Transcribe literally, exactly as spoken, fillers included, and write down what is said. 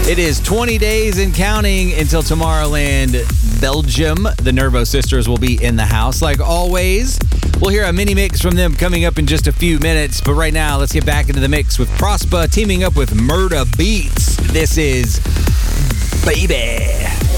It is twenty days and counting until Tomorrowland, Belgium. The Nervo Sisters will be in the house like always. We'll hear a mini mix from them coming up in just a few minutes. But right now, let's get back into the mix with Prospa teaming up with Murda Beats. This is Baby.